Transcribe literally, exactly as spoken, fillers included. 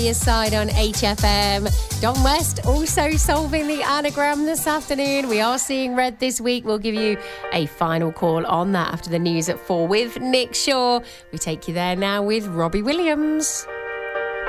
Your side on H F M. Don West also solving the anagram this afternoon. We are seeing red this week. We'll give you a final call on that after the news at four with Nick Shaw. We take you there now with Robbie Williams.